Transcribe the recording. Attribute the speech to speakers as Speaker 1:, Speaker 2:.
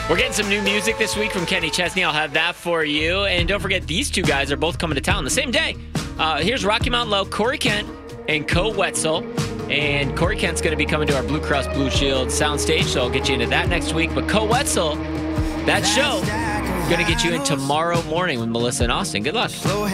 Speaker 1: We're getting some new music this week from Kenny Chesney. I'll have that for you. And don't forget, these two guys are both coming to town the same day. Here's Rocky Mountain Low, Corey Kent, and Co Wetzel. And Corey Kent's going to be coming to our Blue Cross Blue Shield soundstage, so I'll get you into that next week. But Co Wetzel, that show, going to get you in tomorrow morning with Melissa and Austin. Good luck.